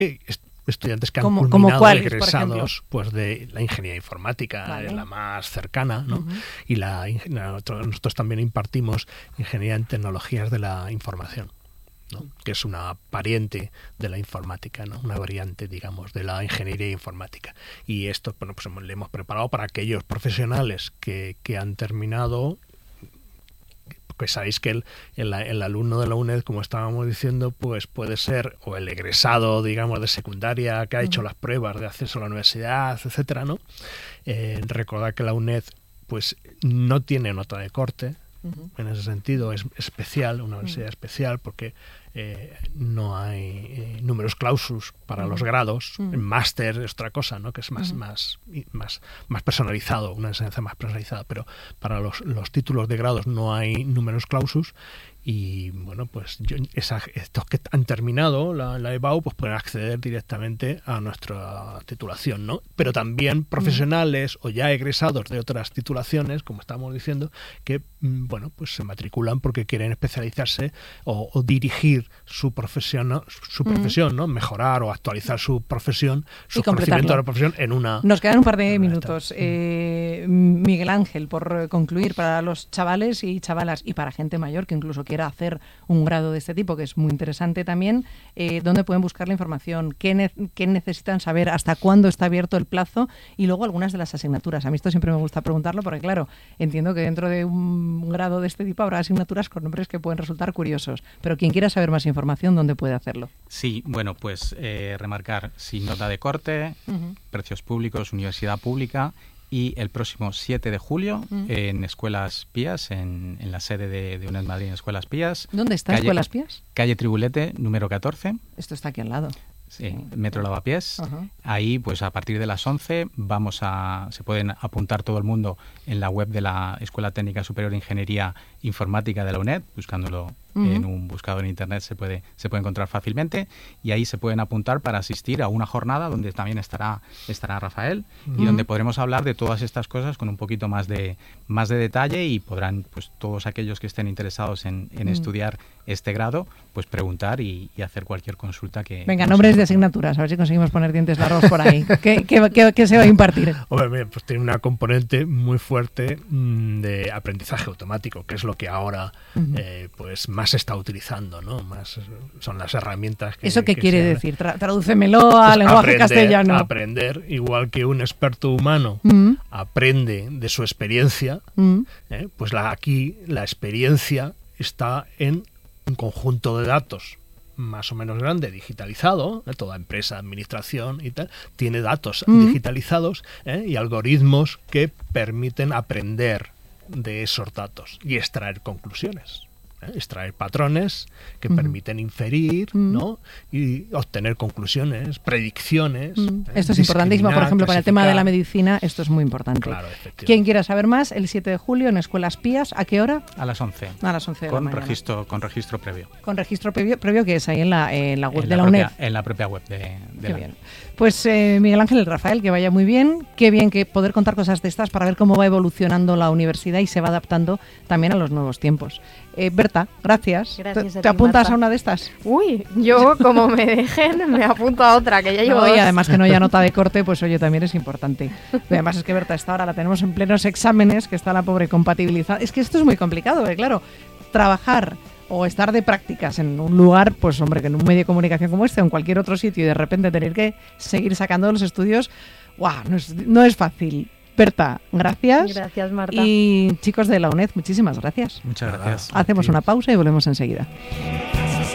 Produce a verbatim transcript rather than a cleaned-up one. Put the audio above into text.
estudiantes que han ¿Cómo, culminado, cuáles, egresados pues de la ingeniería informática, vale. la más cercana, ¿no? Uh-huh. Y la, nosotros también impartimos ingeniería en tecnologías de la información, ¿no? Que es una pariente de la informática, ¿no? Una variante, digamos, de la ingeniería informática. Y esto, bueno, pues le hemos preparado para aquellos profesionales que, que han terminado. Pues sabéis que el, el, el alumno de la UNED, como estábamos diciendo, pues puede ser o el egresado, digamos, de secundaria que ha hecho uh-huh. las pruebas de acceso a la universidad, etcétera, ¿no? Eh, recordad que la UNED, pues, no tiene nota de corte. Uh-huh. En ese sentido es especial, una universidad uh-huh. especial, porque eh, no hay eh, numerus clausus para uh-huh. los grados. Uh-huh. El máster es otra cosa, ¿no? Que es más, uh-huh. más, más, más personalizado, una enseñanza más personalizada, pero para los, los títulos de grados no hay numerus clausus. Y bueno, pues yo, esa, estos que han terminado la, la E B A U pues pueden acceder directamente a nuestra titulación, ¿no? Pero también profesionales mm. o ya egresados de otras titulaciones, como estamos diciendo, que bueno, pues se matriculan porque quieren especializarse o, o dirigir su profesión, ¿no? su profesión, mm. ¿no? Mejorar o actualizar su profesión, su conocimiento de la profesión en una. Nos quedan un par de minutos. Eh, Miguel Ángel, por concluir, para los chavales y chavalas y para gente mayor que incluso quiera hacer un grado de este tipo, que es muy interesante también, eh, ¿dónde pueden buscar la información? ¿Qué, ne- ¿Qué necesitan saber? ¿Hasta cuándo está abierto el plazo? Y luego algunas de las asignaturas. A mí esto siempre me gusta preguntarlo porque, claro, entiendo que dentro de un grado de este tipo habrá asignaturas con nombres que pueden resultar curiosos. Pero quien quiera saber más información, ¿dónde puede hacerlo? Sí, bueno, pues eh, remarcar, sin nota de corte, uh-huh. precios públicos, universidad pública. Y el próximo siete de julio mm. en Escuelas Pías, en, en la sede de, de UNED Madrid en Escuelas Pías. ¿Dónde está calle, Escuelas Pías? Calle Tribulete, número catorce. Esto está aquí al lado. Sí, sí. Metro Lavapiés. Uh-huh. Ahí, pues a partir de las once, vamos a se pueden apuntar todo el mundo en la web de la Escuela Técnica Superior de Ingeniería Informática de la UNED, buscándolo uh-huh. en un buscador en internet se puede se puede encontrar fácilmente, y ahí se pueden apuntar para asistir a una jornada donde también estará estará Rafael uh-huh. y donde podremos hablar de todas estas cosas con un poquito más de más de detalle, y podrán pues todos aquellos que estén interesados en, en uh-huh. estudiar este grado pues preguntar y, y hacer cualquier consulta que... Venga, nombres de asignaturas, a ver si conseguimos poner dientes largos por ahí. ¿Qué, qué, qué, qué se va a impartir? Hombre, pues tiene una componente muy fuerte mmm, de aprendizaje automático, que es lo que ahora uh-huh. eh, pues más se está utilizando, ¿no? Más son las herramientas que... ¿Eso qué que quiere se, decir? Tra- tradúcemelo a pues lenguaje aprender, castellano. Aprender, igual que un experto humano uh-huh. aprende de su experiencia, uh-huh. eh, pues la, aquí la experiencia está en un conjunto de datos más o menos grande, digitalizado, ¿eh? Toda empresa, administración y tal, tiene datos mm. digitalizados ¿eh? y algoritmos que permiten aprender de esos datos y extraer conclusiones. ¿eh? Extraer patrones que mm. permiten inferir mm. ¿no? y obtener conclusiones, predicciones. Mm. ¿eh? Esto es importantísimo, por ejemplo, para el tema de la medicina, esto es muy importante. Claro, quien quiera saber más, el siete de julio en Escuelas Pías, ¿a qué hora? A las once. A las once de con la mañana. Registro, con registro previo. Con registro previo, previo que es ahí en la, en la web en de la, la propia, UNED. En la propia web de, de Qué la bien. Pues eh, Miguel Ángel y Rafael, que vaya muy bien. Qué bien que poder contar cosas de estas para ver cómo va evolucionando la universidad y se va adaptando también a los nuevos tiempos. Eh, Berta, gracias. Gracias ¿Te, a ¿te ti, apuntas Marta. a una de estas? Uy, yo como me dejen me apunto a otra, que ya llevo no, dos. Y además que no haya nota de corte, pues oye, también es importante. Y además es que Berta, esta hora la tenemos en plenos exámenes, que está la pobre compatibilizada. Es que esto es muy complicado, porque claro, trabajar o estar de prácticas en un lugar, pues hombre, que en un medio de comunicación como este o en cualquier otro sitio y de repente tener que seguir sacando los estudios, ¡guau! No es, no es fácil. Berta, gracias. Gracias, Marta. Y chicos de la UNED, muchísimas gracias. Muchas gracias. Hacemos una pausa y volvemos enseguida.